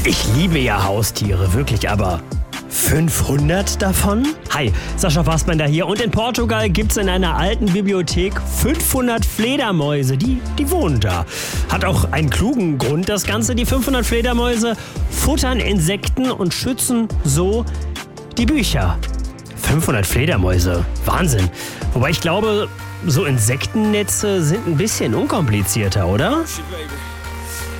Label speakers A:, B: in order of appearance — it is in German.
A: Ich liebe ja Haustiere, wirklich, aber 500 davon? Hi, Sascha Fassbender hier und in Portugal gibt's in einer alten Bibliothek 500 Fledermäuse, die wohnen da. Hat auch einen klugen Grund das Ganze, die 500 Fledermäuse futtern Insekten und schützen so die Bücher. 500 Fledermäuse, Wahnsinn. Wobei ich glaube, so Insektennetze sind ein bisschen unkomplizierter, oder?
B: Shit, baby.